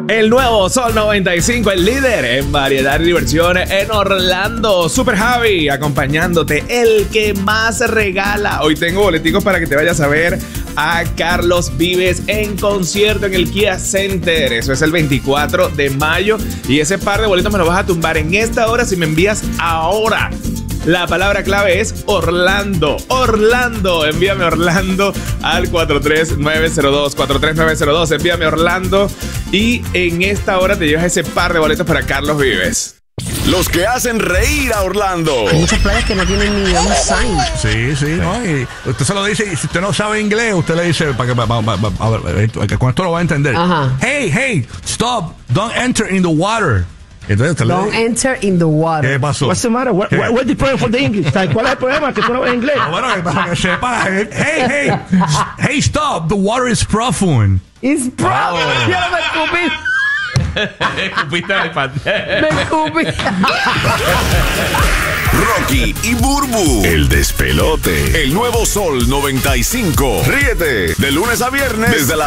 El nuevo Sol 95, el líder en variedad y diversión en Orlando. Super Javi, acompañándote, el que más regala. Hoy tengo boleticos para que te vayas a ver a Carlos Vives en concierto en el Kia Center. Eso es el 24 de mayo. Y ese par de boletos me los vas a tumbar en esta hora si me envías ahora. La palabra clave es Orlando. Orlando. Envíame Orlando al 43902. 43902. Envíame Orlando. Y en esta hora te llevas ese par de boletos para Carlos Vives. Los que hacen reír a Orlando. Hay muchas playas que no tienen ni un sign. Sí, sí, ¿no? Y usted se lo dice, y si usted no sabe inglés, usted le dice, para que con esto lo va a entender. Ajá. Hey, stop, don't enter in the water. Entonces, Don't enter in the water. ¿Qué pasó? What's the matter? What's the problem for the English? ¿Cuál es el problema? Que tú no ves inglés. Bueno, para que sepa, hey, stop, the water is profound. It's brown. Yo no me escupí. Escupiste al iPad. Me escupí. Rocky y Burbu, el despelote. El nuevo Sol 95. Ríete de lunes a viernes desde las